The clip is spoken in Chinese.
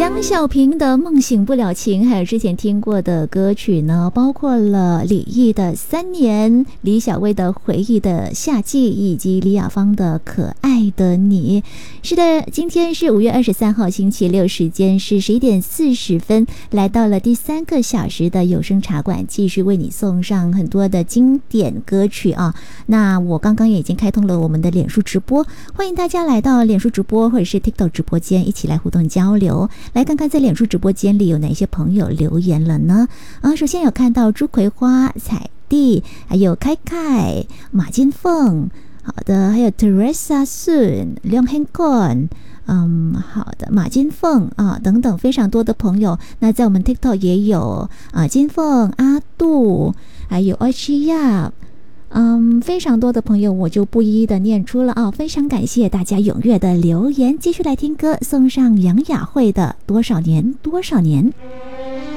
杨小萍的《梦醒不了情》，还有之前听过的歌曲呢，包括了李毅的《3年》，李小薇的《回忆的夏季》，以及李雅芳的《可爱的你》。是的，今天是5月23号星期六，时间是11点40分，来到了第3个小时的有声茶馆，继续为你送上很多的经典歌曲啊。那我刚刚也已经开通了我们的脸书直播，欢迎大家来到脸书直播或者是 TikTok 直播间，一起来互动交流。来看看在脸书直播间里有哪些朋友留言了呢？首先有看到朱葵花、彩蒂，还有开开、马金凤，好的，还有 Teresa Sun、梁henkon。好的，马金凤啊，等等，非常多的朋友。那在我们 TikTok 也有金凤、阿杜，还有欧西亚。非常多的朋友，我就不一一的念出了啊！非常感谢大家踊跃的留言，继续来听歌，送上杨雅慧的《多少年多少年》。